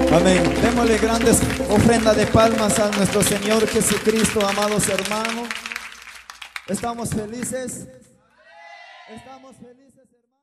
Amén. Démosle grandes ofrendas de palmas a nuestro Señor Jesucristo, amados hermanos. Estamos felices. Estamos felices, hermanos.